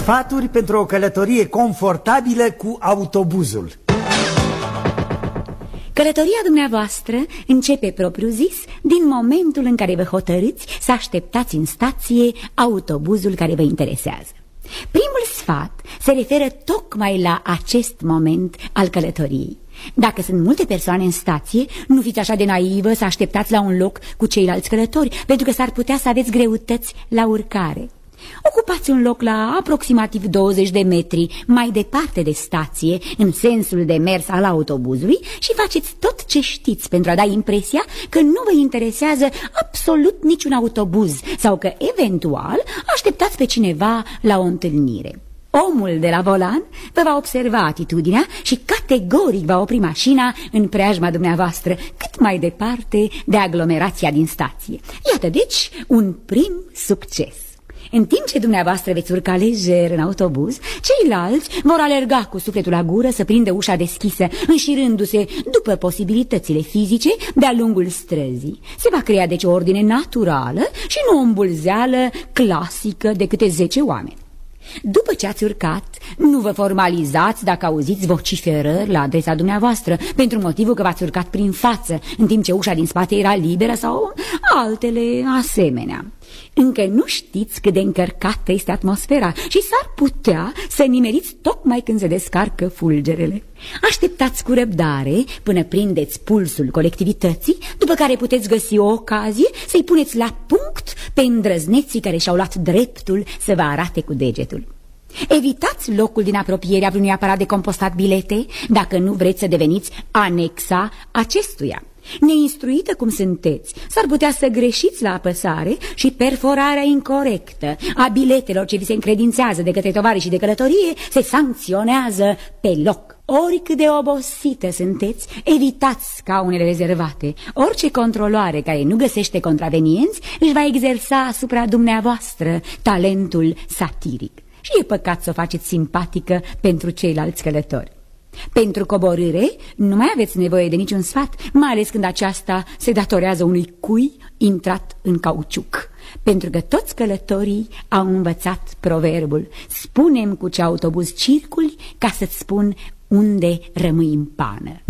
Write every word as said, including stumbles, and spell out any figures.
Sfaturi pentru o călătorie confortabilă cu autobuzul. Călătoria dumneavoastră începe propriu-zis din momentul în care vă hotărâți să așteptați în stație autobuzul care vă interesează. Primul sfat se referă tocmai la acest moment al călătoriei. Dacă sunt multe persoane în stație, nu fiți așa de naivă să așteptați la un loc cu ceilalți călători, pentru că s-ar putea să aveți greutăți la urcare. Ocupați un loc la aproximativ douăzeci de metri mai departe de stație, în sensul de mers al autobuzului, și faceți tot ce știți pentru a da impresia că nu vă interesează absolut niciun autobuz sau că, eventual, așteptați pe cineva la o întâlnire. Omul de la volan vă va observa atitudinea și categoric va opri mașina în preajma dumneavoastră, cât mai departe de aglomerația din stație. Iată deci un prim succes. În timp ce dumneavoastră veți urca lejer în autobuz, ceilalți vor alerga cu sufletul la gură să prindă ușa deschisă, înșirându-se după posibilitățile fizice de-a lungul străzii. Se va crea deci o ordine naturală și nu o îmbulzeală clasică de câte zece oameni. După ce ați urcat, nu vă formalizați dacă auziți vociferări la adresa dumneavoastră, pentru motivul că v-ați urcat prin față, în timp ce ușa din spate era liberă sau altele asemenea. Încă nu știți cât de încărcată este atmosfera și s-ar putea să nimeriți tocmai când se descarcă fulgerele. Așteptați cu răbdare până prindeți pulsul colectivității, după care puteți găsi o ocazie să-i puneți la punct pe îndrăzneții care și-au luat dreptul să vă arate cu degetul. Evitați locul din apropierea vreunui aparat de compostat bilete, dacă nu vreți să deveniți anexa acestuia. Neinstruită cum sunteți, s-ar putea să greșiți la apăsare și perforarea incorectă a biletelor ce vi se încredințează de către tovarășii de călătorie se sancționează pe loc. Oricât de obosită sunteți, evitați scaunele rezervate. Orice controloare care nu găsește contravenienți își va exersa asupra dumneavoastră talentul satiric. Și e păcat să o faceți simpatică pentru ceilalți călători. Pentru coborâre nu mai aveți nevoie de niciun sfat, mai ales când aceasta se datorează unui cui intrat în cauciuc, pentru că toți călătorii au învățat proverbul: spune-mi cu ce autobuz circuli ca să-ți spun unde rămâi în pană.